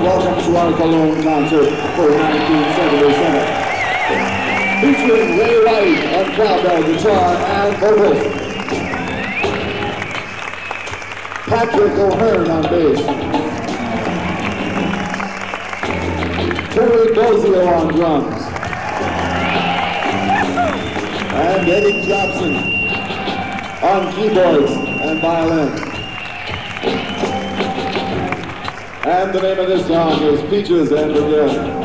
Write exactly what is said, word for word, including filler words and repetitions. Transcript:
welcome to our Cologne concert for nineteen seventy-seven. Featuring Ray White on cowbell guitar and vocals. Patrick O'Hearn on bass. Terry Bozio on drums. And Eddie Johnson on keyboards and violin. And the name of this song is Peaches and Again.